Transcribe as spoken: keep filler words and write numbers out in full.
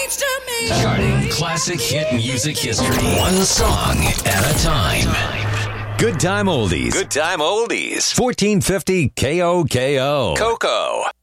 means to me. Charting classic hit music history. One song at a time. Good Time Oldies. Good Time Oldies. fourteen fifty K O K O. Coco.